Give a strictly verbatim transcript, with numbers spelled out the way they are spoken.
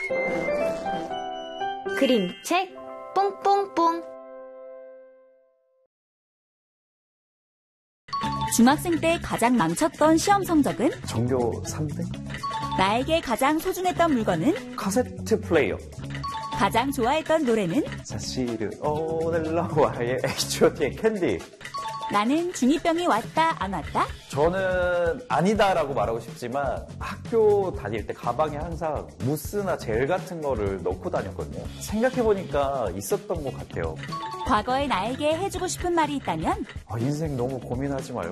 그림책 뽕뽕뽕. 중학생 때 가장 망쳤던 시험 성적은? 전교 삼 등? 나에게 가장 소중했던 물건은? 카세트 플레이어. 가장 좋아했던 노래는? 사실은 오늘 너와의 에이치 오 티의 캔디. 나는 중이병이 왔다 안 왔다? 저는 아니다라고 말하고 싶지만 학교 다닐 때 가방에 항상 무스나 젤 같은 거를 넣고 다녔거든요. 생각해보니까 있었던 것 같아요. 과거의 나에게 해주고 싶은 말이 있다면? 아, 인생 너무 고민하지 말고